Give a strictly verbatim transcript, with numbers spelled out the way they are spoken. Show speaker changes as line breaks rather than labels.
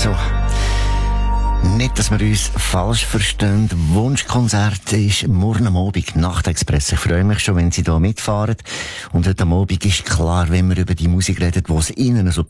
Also, nicht, dass wir uns falsch verstehen. Wunschkonzert ist morgen am Abend, Nachtexpress. Ich freue mich schon, wenn Sie da mitfahren. Und heute am Abend ist klar, wenn wir über die Musik reden, die es Ihnen so